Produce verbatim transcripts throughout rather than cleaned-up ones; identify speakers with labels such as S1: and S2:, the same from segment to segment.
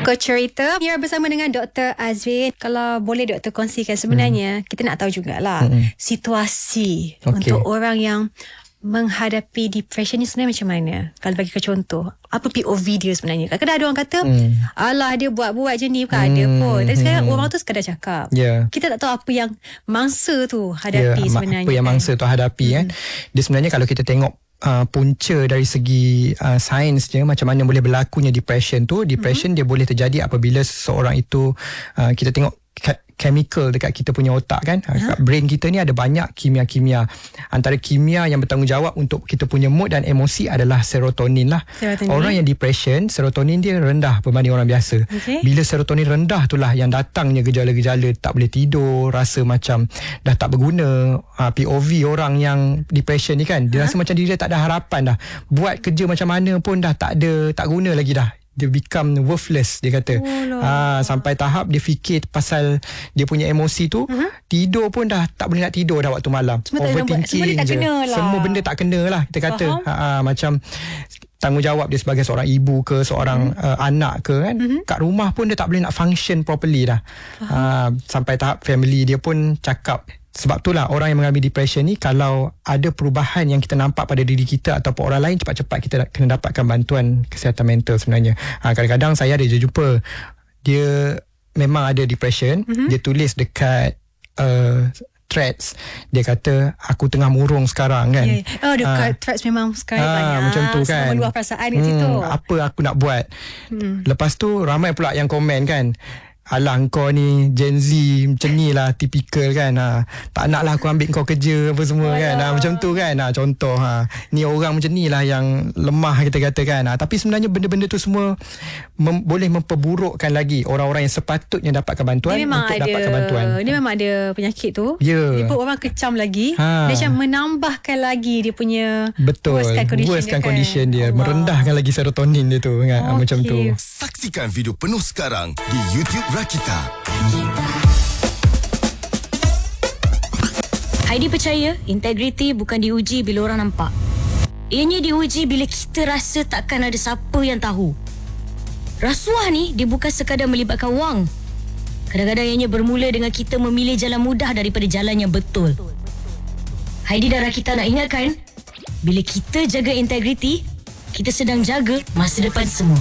S1: Coach cerita ya bersama dengan Doktor Azwin. Kalau boleh Doktor kongsikan sebenarnya hmm. kita nak tahu jugalah hmm. situasi okay. untuk orang yang menghadapi depression ni sebenarnya macam mana. Kalau bagi ke contoh, apa P O V dia sebenarnya? Kadang-kadang ada orang kata hmm. alah dia buat-buat je ni, bukan hmm. ada pun. Tapi sekarang hmm. orang tu sekadar cakap yeah. Kita tak tahu apa yang mangsa tu hadapi yeah, sebenarnya.
S2: Apa yang
S1: kan?
S2: mangsa tu hadapi hmm. kan. Dia sebenarnya kalau kita tengok Uh, punca dari segi uh, sains dia, macam mana boleh berlakunya depression tu. Depression mm-hmm. dia boleh terjadi apabila seseorang itu uh, kita tengok ke- chemical dekat kita punya otak kan, uh-huh. kat brain kita ni ada banyak kimia-kimia. Antara kimia yang bertanggungjawab untuk kita punya mood dan emosi adalah serotonin lah. Serotonin. Orang yang depression, serotonin dia rendah berbanding orang biasa. Okay. Bila serotonin rendah itulah yang datangnya gejala-gejala tak boleh tidur, rasa macam dah tak berguna. ha, P O V orang yang depression ni kan, dia uh-huh. rasa macam diri dia tak ada harapan dah. Buat kerja macam mana pun dah tak ada, tak guna lagi dah. Dia become worthless, dia kata. Oh, ha, sampai tahap dia fikir pasal dia punya emosi tu, uh-huh. tidur pun dah tak boleh nak tidur dah waktu malam. Semua overthinking je. Lah. Semua benda tak kena lah, kita kata. Ha, ha, macam tanggungjawab dia sebagai seorang ibu ke, seorang uh-huh. uh, anak ke kan, uh-huh. kat rumah pun dia tak boleh nak function properly dah. Ha, sampai tahap family dia pun cakap. Sebab itulah orang yang mengalami depression ni, kalau ada perubahan yang kita nampak pada diri kita ataupun orang lain, cepat-cepat kita kena dapatkan bantuan kesihatan mental sebenarnya. Ha, kadang-kadang saya ada je jumpa dia memang ada depression, mm-hmm. dia tulis dekat uh, threads, dia kata aku tengah murung sekarang kan. Yeah, yeah. Oh dekat ha. threads memang sekarang ha, banyak
S1: macam tu kan. Semua meluah perasaan kat hmm, situ.
S2: Apa aku nak buat? Hmm. Lepas tu ramai pula yang komen kan, alah kau ni Gen Z macam ni lah, typical kan. ha. Tak nak lah aku ambil kau kerja apa semua. Alah. kan ha, macam tu kan. ha, Contoh ha. Ni orang macam ni lah yang lemah kita kata kan. ha. Tapi sebenarnya benda-benda tu semua mem- boleh memperburukkan lagi orang-orang yang sepatutnya dapatkan bantuan untuk ada, dapatkan bantuan.
S1: Dia memang ada penyakit tu.
S2: yeah.
S1: Dia pun orang kecam lagi.
S2: ha.
S1: Dia macam menambahkan lagi dia punya
S2: Betul,
S1: worstkan condition
S2: worstkan
S1: dia, kan?
S2: condition dia. Allah. Merendahkan lagi serotonin dia tu kan. okay. Macam tu.
S3: Saksikan video penuh sekarang di YouTube Rakita.
S4: Heidi percaya integriti bukan diuji bila orang nampak. Ianya diuji bila kita rasa takkan ada siapa yang tahu. Rasuah ni dia bukan sekadar melibatkan wang. Kadang-kadang ianya bermula dengan kita memilih jalan mudah daripada jalan yang betul. Heidi dan Rakita nak ingatkan, bila kita jaga integriti, kita sedang jaga masa depan semua.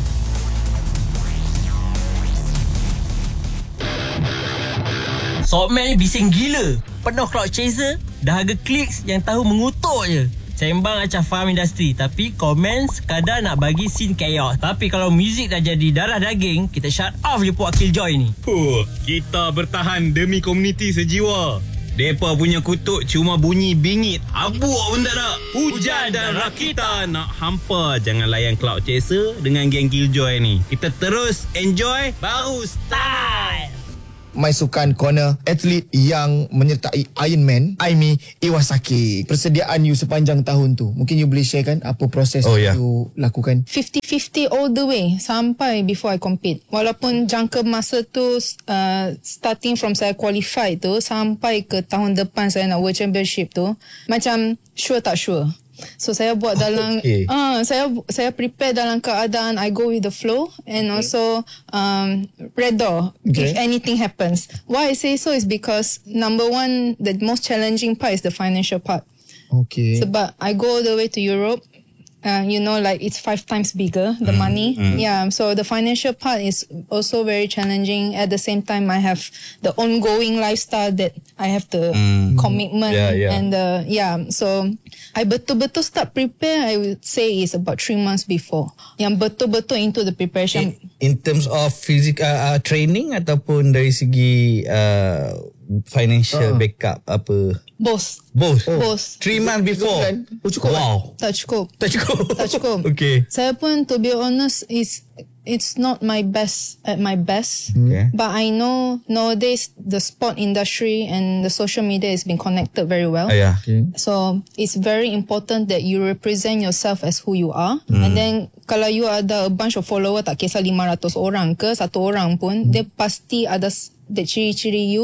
S5: Sokman ni bising gila. Penuh crowd chaser, dahaga clicks yang tahu mengutuk je. Sembang acah faham industri, tapi komen sekadar nak bagi scene chaos. Tapi kalau muzik dah jadi darah daging, kita shut off je puak Killjoy ni.
S6: Huh, kita bertahan demi komuniti sejiwa. Depa punya kutuk cuma bunyi bingit, abuk pun tak ada. Hujan dan Rakita nak hampa. Jangan layan cloud chaser dengan geng Killjoy ni. Kita terus enjoy, baru start.
S7: My Sukan Corner, atlet yang menyertai Iron Man, Aimi Iwasaki. Persediaan you sepanjang tahun tu, mungkin you boleh share kan apa proses oh, yeah. you lakukan?
S8: fifty-fifty all the way sampai before I compete. Walaupun jangka masa tu uh, starting from saya qualify tu sampai ke tahun depan saya nak World Championship tu, macam sure tak sure. So saya buat dalam okay. uh, saya saya prepare dalam keadaan I go with the flow and okay. also um, redha okay. if anything happens. Why I say so is because number one, the most challenging part is the financial part.
S7: Okay.
S8: Sebab I go all the way to Europe. Uh, you know, like it's five times bigger, the mm, money. Mm. Yeah, so the financial part is also very challenging. At the same time, I have the ongoing lifestyle that I have the mm. commitment yeah, yeah. and the, yeah. So, I betul-betul start prepare, I would say is about three months before. Yang betul-betul into the preparation.
S9: In, in terms of physical uh, training ataupun dari segi uh, financial uh. backup apa?
S8: Both.
S9: Both.
S8: Oh. Both.
S9: Three months before.
S7: Oh, cukup.
S9: Wow.
S8: Tak cukup.
S9: Tak cukup.
S8: Tak cukup.
S9: Okay.
S8: Saya pun, to be honest, is it's not my best at my best.
S9: Okay.
S8: But I know nowadays the sport industry and the social media is being connected very well.
S9: Uh, yeah. Okay.
S8: So it's very important that you represent yourself as who you are. Mm. And then kalau you ada a bunch of follower, tak kisah lima ratus orang ke satu orang pun, mm. dia pasti ada the ciri-ciri you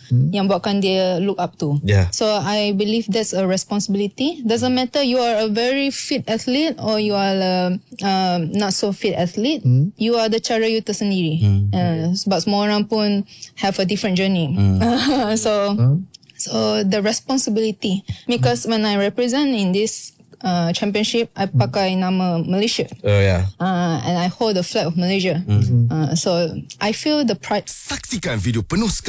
S8: hmm. yang buatkan dia look up to.
S9: Yeah.
S8: So I believe that's a responsibility. Doesn't matter you are a very fit athlete or you are a uh, not so fit athlete. Hmm. You are the cara you tersendiri. Hmm. Uh, sebab semua orang pun have a different journey. Hmm. so hmm. so the responsibility, because when I represent in this Uh, championship, I pakai nama Malaysia.
S9: Oh yeah.
S8: Uh, and I hold the flag of Malaysia. Mm-hmm. Uh, so I feel the pride.
S3: Saksikan video penuh sekarang